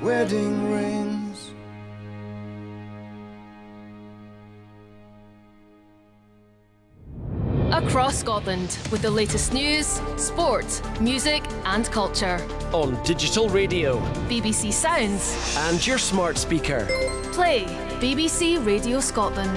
wedding rings. Across Scotland with the latest news, sport, music and culture. On digital radio, BBC Sounds and your smart speaker. Play BBC Radio Scotland.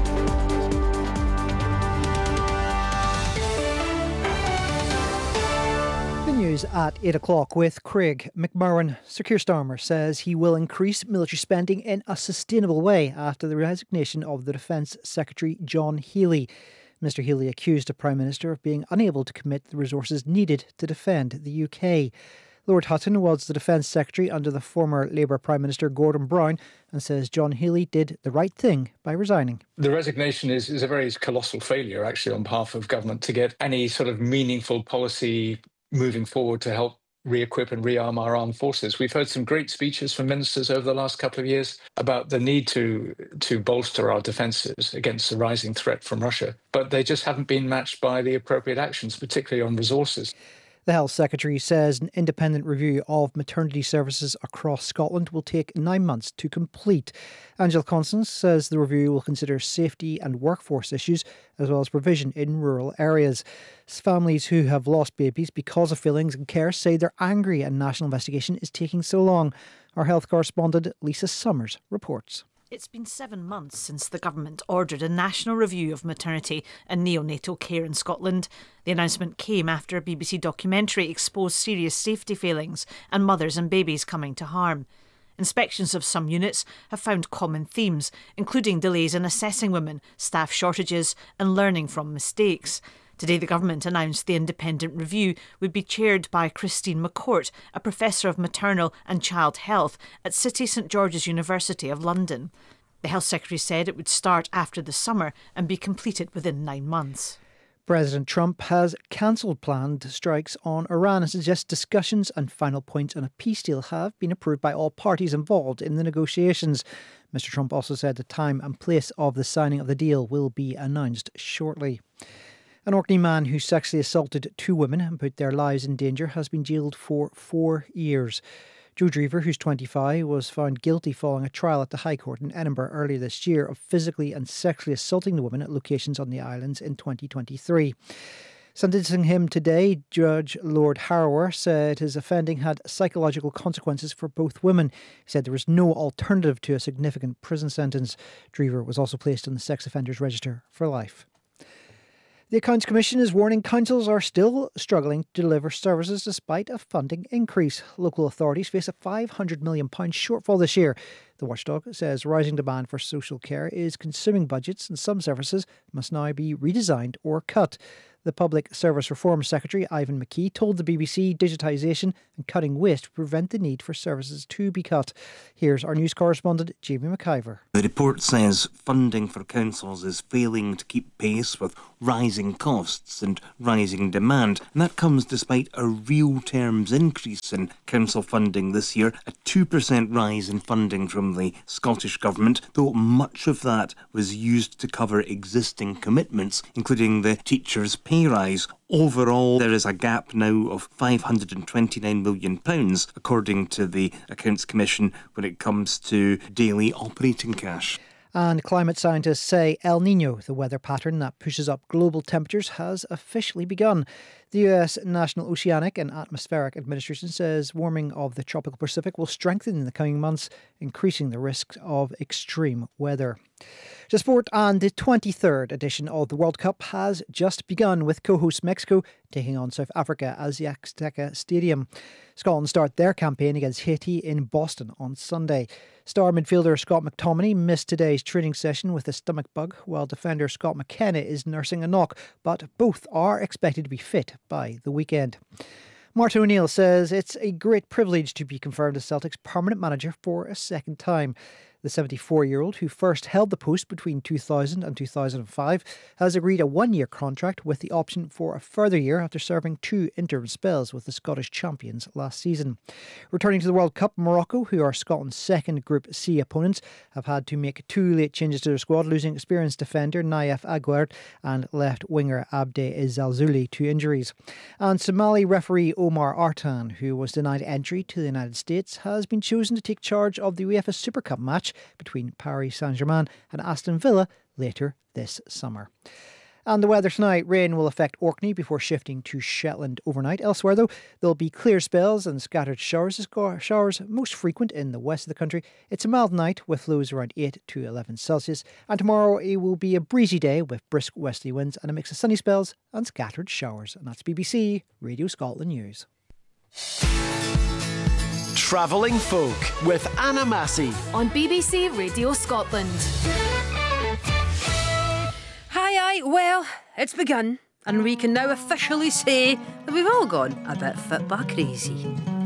The news at 8 o'clock with Craig McMurran. Sir Keir Starmer says he will increase military spending in a sustainable way after the resignation of the Defence Secretary John Healey. Mr Healey accused the Prime Minister of being unable to commit the resources needed to defend the UK. Lord Hutton was the Defence Secretary under the former Labour Prime Minister Gordon Brown and says John Healey did the right thing by resigning. The resignation is a very colossal failure, actually, on behalf of government to get any sort of meaningful policy moving forward to help re-equip and rearm our armed forces. We've heard some great speeches from ministers over the last couple of years about the need to bolster our defences against the rising threat from Russia, but they just haven't been matched by the appropriate actions, particularly on resources. The Health Secretary says an independent review of maternity services across Scotland will take 9 months to complete. Angela Constance says the review will consider safety and workforce issues as well as provision in rural areas. Families who have lost babies because of failings in care say they're angry a national investigation is taking so long. Our health correspondent Lisa Summers reports. It's been 7 months since the government ordered a national review of maternity and neonatal care in Scotland. The announcement came after a BBC documentary exposed serious safety failings and mothers and babies coming to harm. Inspections of some units have found common themes, including delays in assessing women, staff shortages and learning from mistakes. Today, the government announced the independent review would be chaired by Christine McCourt, a professor of maternal and child health at City St George's University of London. The Health Secretary said it would start after the summer and be completed within 9 months. President Trump has cancelled planned strikes on Iran and suggests discussions and final points on a peace deal have been approved by all parties involved in the negotiations. Mr Trump also said the time and place of the signing of the deal will be announced shortly. An Orkney man who sexually assaulted 2 women and put their lives in danger has been jailed for 4 years. Joe Drever, who's 25, was found guilty following a trial at the High Court in Edinburgh earlier this year of physically and sexually assaulting the women at locations on the islands in 2023. Sentencing him today, Judge Lord Harrower said his offending had psychological consequences for both women. He said there was no alternative to a significant prison sentence. Drever was also placed on the sex offenders register for life. The Accounts Commission is warning councils are still struggling to deliver services despite a funding increase. Local authorities face a £500 million shortfall this year. The watchdog says rising demand for social care is consuming budgets and some services must now be redesigned or cut. The Public Service Reform Secretary, Ivan McKee, told the BBC digitisation and cutting waste would prevent the need for services to be cut. Here's our news correspondent, Jamie McIver. The report says funding for councils is failing to keep pace with rising costs and rising demand, and that comes despite a real terms increase in council funding this year, a 2% rise in funding from the Scottish Government, though much of that was used to cover existing commitments, including the teachers' pay rise. Overall, there is a gap now of £529 million, according to the Accounts Commission, when it comes to daily operating cash. And climate scientists say El Niño, the weather pattern that pushes up global temperatures, has officially begun. The US National Oceanic and Atmospheric Administration says warming of the tropical Pacific will strengthen in the coming months, increasing the risk of extreme weather. To sport, and the 23rd edition of the World Cup has just begun with co-host Mexico taking on South Africa at the Azteca Stadium. Scotland start their campaign against Haiti in Boston on Sunday. Star midfielder Scott McTominay missed today's training session with a stomach bug, while defender Scott McKenna is nursing a knock, but both are expected to be fit by the weekend. Martin O'Neill says it's a great privilege to be confirmed as Celtic's permanent manager for a second time. The 74-year-old, who first held the post between 2000 and 2005, has agreed a one-year contract with the option for a further year after serving 2 interim spells with the Scottish champions last season. Returning to the World Cup, Morocco, who are Scotland's second Group C opponents, have had to make 2 late changes to their squad, losing experienced defender Naif Aguerd and left winger Abde Izalzouli to injuries. And Somali referee Omar Artan, who was denied entry to the United States, has been chosen to take charge of the UEFA Super Cup match between Paris Saint-Germain and Aston Villa later this summer. And the weather tonight: rain will affect Orkney before shifting to Shetland overnight. Elsewhere, though, there'll be clear spells and scattered showers. Showers most frequent in the west of the country. It's a mild night with lows around 8 to 11 Celsius. And tomorrow it will be a breezy day with brisk westerly winds and a mix of sunny spells and scattered showers. And that's BBC Radio Scotland News. Travelling Folk with Anna Massey on BBC Radio Scotland. Aye, well, it's begun, and we can now officially say that we've all gone a bit football crazy.